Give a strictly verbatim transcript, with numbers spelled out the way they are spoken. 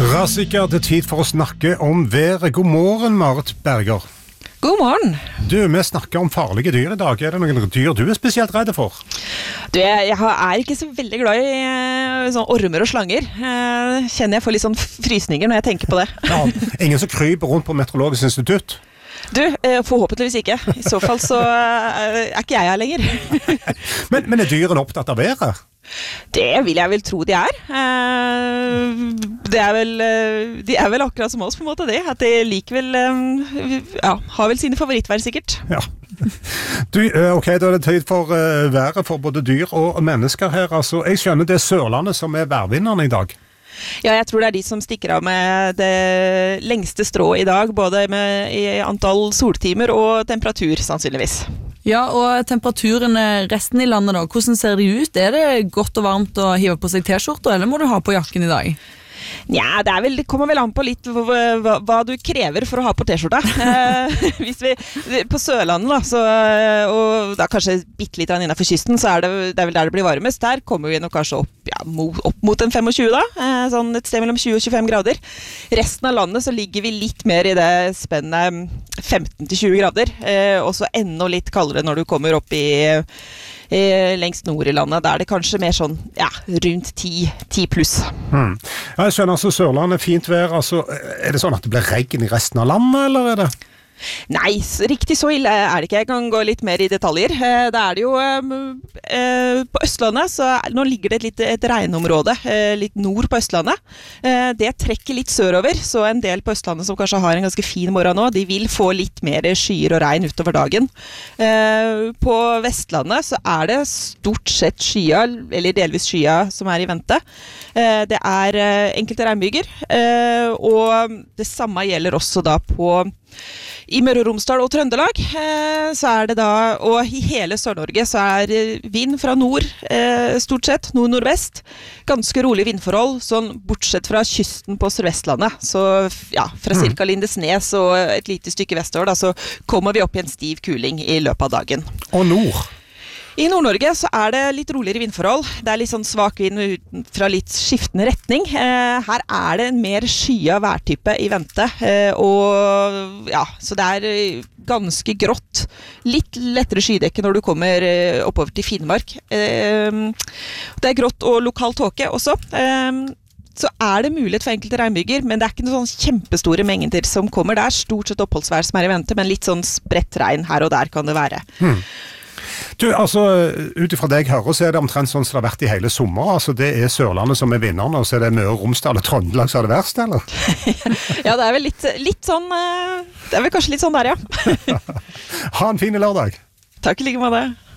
Rassikker, det er tid for å snakke om været. God morgen, Marit Berger. God morgen. Du, vi snakker om farlige dyr i dag. Er det noen dyr du er spesielt redd for? Du, jeg, jeg er ikke så veldig glad i eh, sånn ormer og slanger. Eh, kjenner jeg får litt sånn frysninger når jeg tenker på det. Ja, ingen som kryper rundt på Meteorologisk institutt? Du, eh, forhåpentligvis ikke. I så fall så eh, er ikke jeg her lenger. men, men er dyrene opptatt av været? Det vil jeg vel tro de er. Eh, det er vel, eh, de er vel akkurat som oss på en måte det. At de liker vel, eh, ja, har vel sine favorittvær sikkert. Ja. Du, ok, da er det tid for uh, været for både dyr og mennesker her. Altså, jeg skjønner det er Sørlandet som er værvinnerne i dag. Ja, jeg tror det er de som stikker av med det lengste strået i dag, både med i antall soltimer og temperatur, sannsynligvis. Ja, og temperaturen resten i landet da, hvordan ser de ut? Er det godt og varmt å hive på seg t-skjorter, eller må du ha på jakken i dag? Ja, det, er vel, det kommer vel an på litt hva, hva, hva du krever for å ha på t-skjorta. Eh, hvis vi, på Sørlandet da, så, og da kanskje bitte litt innenfor kysten, så er det, det er vel der det blir varmest. Der kommer vi nok kanskje opp, ja, mot, opp mot en tjuefem da, eh, sånn et sted mellom tjue og tjuefem grader. Resten av landet så ligger vi litt mer i det spennet femten til tjue grader, eh, og så enda litt kaldere når du kommer opp i lengst nord i landet, der det kanskje mer sånn, ja, rundt ti pluss. Hmm. Ja, jeg skjønner altså Sørlandet, fint vær, altså, er det sånn at det blir regn i resten av landet, eller er det? Nei, riktig så ille er det ikke. Jeg kan gå litt mer i detaljer. Det er det jo eh, på Østlandet, så nå ligger det et, litt, et regnområde eh, litt nord på Østlandet. Eh, det trekker litt sørover, så en del på Østlandet som kanskje har en ganske fin morgen nå, de vil få litt mer skyer og regn utover dagen. Eh, på Vestlandet så er det stort sett skya, eller delvis skya som er i vente. Eh, det er eh, enkelte regnbyger, eh, og det samme gjelder også da på i Møre og Romsdal og Trøndelag, eh, så er det da, og i hele Sør-Norge så er vind fra nord, eh, stort sett, nord-nordvest, ganske rolig vindforhold, sånn bortsett fra kysten på Sør-Vestlandet, så ja, fra cirka Lindesnes og et lite stykke vestover da, så kommer vi opp i en stiv kuling i løpet av dagen. Og nord? I Nord-Norge så er det litt roligere vindforhold. Det er litt sånn svak vind fra litt skiftende retning. Eh, her er det en mer skya værtype i vente, eh, og ja, så det er ganske grått. Litt lettere skydekke når du kommer eh, oppover til Finnmark. Eh, det er grått og lokal tåke også. Eh, så er det mulighet for enkelte regnbyger, men det er ikke noen sånn kjempestore mengder som kommer. Det er stort sett oppholdsvær som er i vente, men litt sånn spredt regn her og der kan det være. Hmm. Du, altså, ut ifra det jeg hører, så er det omtrent sånn som det har vært i hele sommer. Altså, det er Sørlandet som er vinneren, og så er det Møre og Romsdal og Trøndelag som er det verste, eller? Ja, det er vel litt, litt sånn, det er vel kanskje litt sånn der, ja. Ha en fin lørdag. Takk i like med det.